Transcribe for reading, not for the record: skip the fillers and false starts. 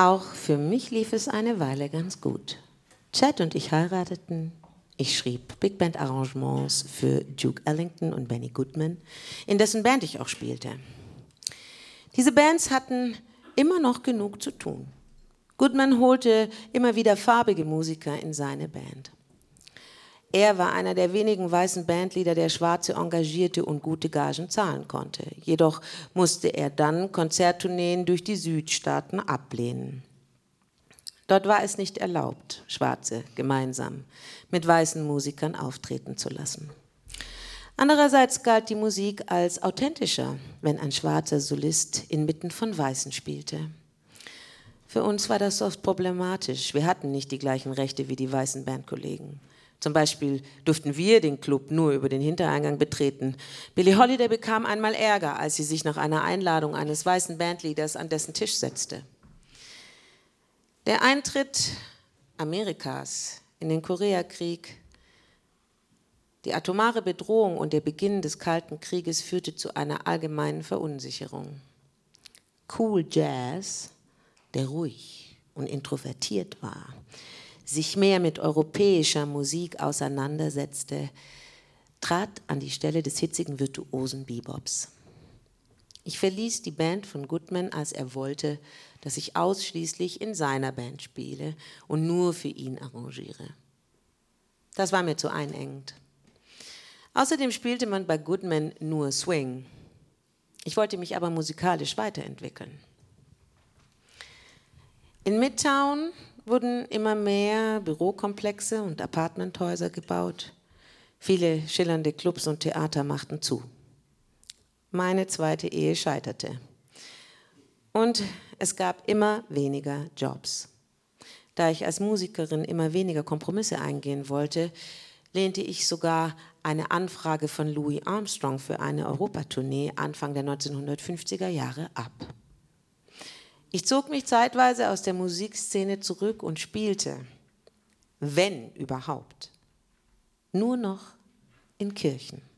Auch für mich lief es eine Weile ganz gut. Chet und ich heirateten. Ich schrieb Big Band Arrangements für Duke Ellington und Benny Goodman, in dessen Band ich auch spielte. Diese Bands hatten immer noch genug zu tun. Goodman holte immer wieder farbige Musiker in seine Band. Er war einer der wenigen weißen Bandleader, der Schwarze engagierte und gute Gagen zahlen konnte. Jedoch musste er dann Konzerttourneen durch die Südstaaten ablehnen. Dort war es nicht erlaubt, Schwarze gemeinsam mit weißen Musikern auftreten zu lassen. Andererseits galt die Musik als authentischer, wenn ein schwarzer Solist inmitten von Weißen spielte. Für uns war das oft problematisch. Wir hatten nicht die gleichen Rechte wie die weißen Bandkollegen. Zum Beispiel durften wir den Club nur über den Hintereingang betreten. Billie Holiday bekam einmal Ärger, als sie sich nach einer Einladung eines weißen Bandleaders an dessen Tisch setzte. Der Eintritt Amerikas in den Koreakrieg, die atomare Bedrohung und der Beginn des Kalten Krieges führte zu einer allgemeinen Verunsicherung. Cool Jazz, der ruhig und introvertiert war, sich mehr mit europäischer Musik auseinandersetzte, trat an die Stelle des hitzigen virtuosen Bebops. Ich verließ die Band von Goodman, als er wollte, dass ich ausschließlich in seiner Band spiele und nur für ihn arrangiere. Das war mir zu einengend. Außerdem spielte man bei Goodman nur Swing. Ich wollte mich aber musikalisch weiterentwickeln. In Midtown wurden immer mehr Bürokomplexe und Apartmenthäuser gebaut. Viele schillernde Clubs und Theater machten zu. Meine zweite Ehe scheiterte. Und es gab immer weniger Jobs. Da ich als Musikerin immer weniger Kompromisse eingehen wollte, lehnte ich sogar eine Anfrage von Louis Armstrong für eine Europatournee Anfang der 1950er Jahre ab. Ich zog mich zeitweise aus der Musikszene zurück und spielte, wenn überhaupt, nur noch in Kirchen.